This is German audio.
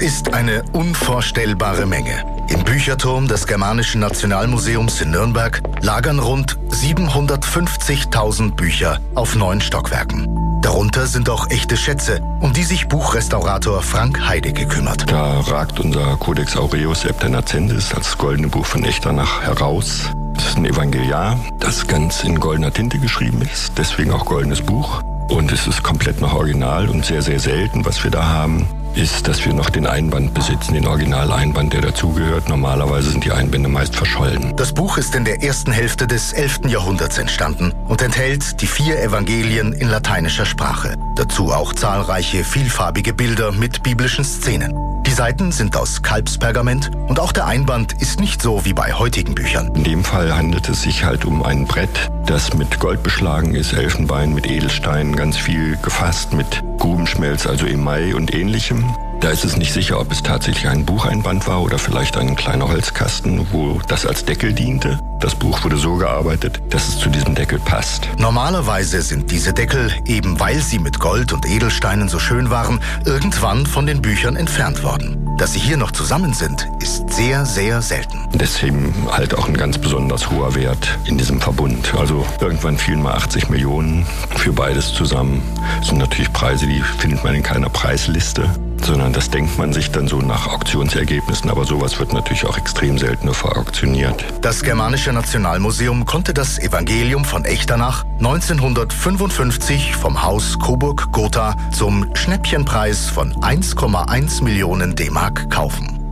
ist eine unvorstellbare Menge. Im Bücherturm des Germanischen Nationalmuseums in Nürnberg lagern rund 750.000 Bücher auf 9 Stockwerken. Darunter sind auch echte Schätze, um die sich Buchrestaurator Frank Heidecke kümmert. Da ragt unser Codex Aureus Septennacendis als goldene Buch von Echternach heraus. Es ist ein Evangeliar, das ganz in goldener Tinte geschrieben ist, deswegen auch goldenes Buch. Und es ist komplett noch original und sehr, sehr selten, was wir da haben, ist, dass wir noch den Einband besitzen, den Originaleinband, der dazugehört. Normalerweise sind die Einbände meist verschollen. Das Buch ist in der ersten Hälfte des 11. Jahrhunderts entstanden und enthält die 4 Evangelien in lateinischer Sprache. Dazu auch zahlreiche vielfarbige Bilder mit biblischen Szenen. Die Seiten sind aus Kalbspergament und auch der Einband ist nicht so wie bei heutigen Büchern. In dem Fall handelt es sich halt um ein Brett, das mit Gold beschlagen ist, Elfenbein, mit Edelsteinen, ganz viel gefasst mit Grubenschmelz, also Emai und Ähnlichem. Da ist es nicht sicher, ob es tatsächlich ein Bucheinband war oder vielleicht ein kleiner Holzkasten, wo das als Deckel diente. Das Buch wurde so gearbeitet, dass es zu diesem Deckel passt. Normalerweise sind diese Deckel, eben weil sie mit Gold und Edelsteinen so schön waren, irgendwann von den Büchern entfernt worden. Dass sie hier noch zusammen sind, ist sehr, sehr selten. Deswegen halt auch ein ganz besonders hoher Wert in diesem Verbund. Also irgendwann fielen mal 80 Millionen für beides zusammen. Das sind natürlich Preise, die findet man in keiner Preisliste, sondern das denkt man sich dann so nach Auktionsergebnissen. Aber sowas wird natürlich auch extrem selten nur verauktioniert. Das Germanische Nationalmuseum konnte das Evangelium von Echternach 1955 vom Haus Coburg-Gotha zum Schnäppchenpreis von 1,1 Millionen D-Mark kaufen.